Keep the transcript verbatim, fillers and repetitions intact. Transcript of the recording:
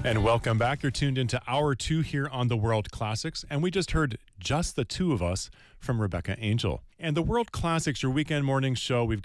And welcome back. You're tuned into hour two here on the World Classics. And we just heard Just the Two of Us from Rebecca Angel. And the World Classics, your weekend morning show, we've